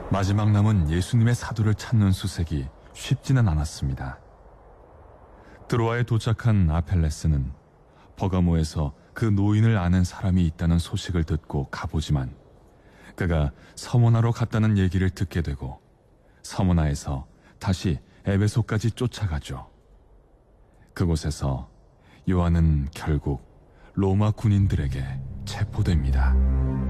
마지막 남은 예수님의 사도를 찾는 수색이 쉽지는 않았습니다. 드로아에 도착한 아펠레스는 버가모에서 그 노인을 아는 사람이 있다는 소식을 듣고 가보지만 그가 서모나로 갔다는 얘기를 듣게 되고 서모나에서 다시 에베소까지 쫓아가죠. 그곳에서 요한은 결국 로마 군인들에게 체포됩니다.